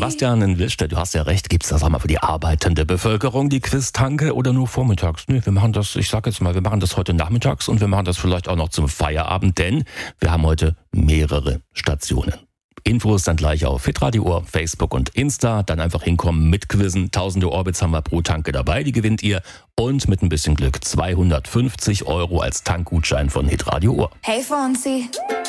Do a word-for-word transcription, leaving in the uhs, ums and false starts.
Sebastian in Willstedt, du hast ja recht, gibt's das auch mal für die arbeitende Bevölkerung, die Quiztanke, oder nur vormittags? Nee, wir machen das, ich sag jetzt mal, wir machen das heute nachmittags und wir machen das vielleicht auch noch zum Feierabend, denn wir haben heute mehrere Stationen. Infos dann gleich auf hitradio Ohr, Facebook und Insta. Dann einfach hinkommen, mitquizzen. Tausende Orbits haben wir pro Tanke dabei, die gewinnt ihr. Und mit ein bisschen Glück zweihundertfünfzig Euro als Tankgutschein von Hitradio Ohr. Hey Fonzie.